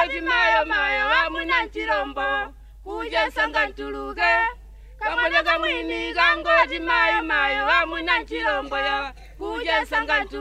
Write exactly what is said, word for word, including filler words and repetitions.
ngoti mayo mayo amuna nchirombo kuje sanga ntuluke kamwele kamwini kangoti mayo mayo amuna nchirombo ya kuje sanga ntuluke